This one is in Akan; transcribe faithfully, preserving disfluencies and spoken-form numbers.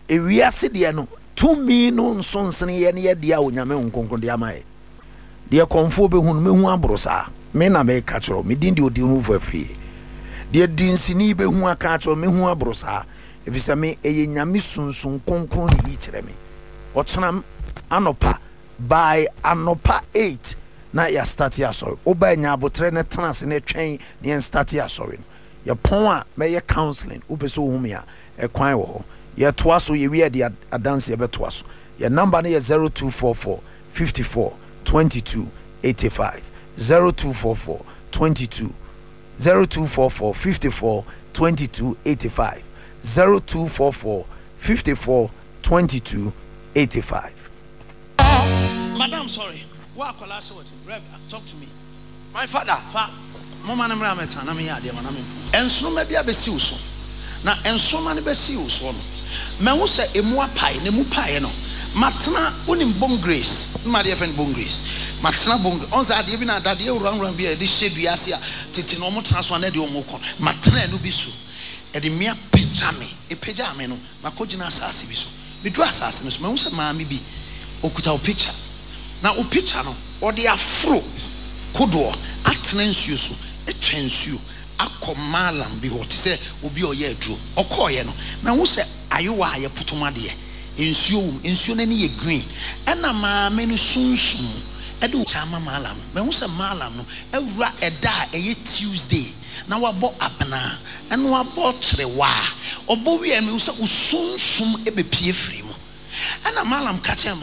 ewiase de no to me no nsonsene ye ne de a onyame nkonkon de amae de konfo be hunu mehu abrosa me na me ka kiro me din de odi hu fafie de dinsini be hu aka kiro mehu abrosa efisa me eye nyame sunsun konkon ne yi kire me otenam anopa by anopa eight na ya start ya sorry oba nya abotre ne tenase ne twen ne start ya sorry ya pon a me ye counseling upeso hum ya e kwan wo ho ye toa so ye wi de adanse ye betoa so your number na ye zero two four four fifty-four twenty-two eighty-five zero two four four twenty-two zero two four four fifty-four twenty-two eighty-five zero two four four fifty-four twenty-two eighty-five. Madam, sorry. What call us? Rev, talk to me. My father. Fa. Mama na mra meta na me ya de ma na me. Enso ma bia besi uso. Na enso ma ne besi uso no. Me wo se emu apai ne mu pae no. Matena unim bom grace. Ma de friend bom grace. Matena bom. On za de bi na dade ewuran ran bi e de hyedu ase a tete no mo transfer na de o mo kon. Matena enu bi so. E de mia pejame. E pejame no. Makogina asase bi so. Me du asase no so. Me wo se maami bi okuta o picture. Na o picture no o de afro kodo atena nsuo so etwa nsuo akomalam bi ho te se obi oye aduro okoye no na wo se ayewa aye putomade nsuo wum nsuo na ne ye green ena maame no sunsun e de chama malam me wo se malam no awura eda eye Tuesday na wabo abna eno wabo trewa obo wi me wo se usunsum e be pie firi mu ena malam ka che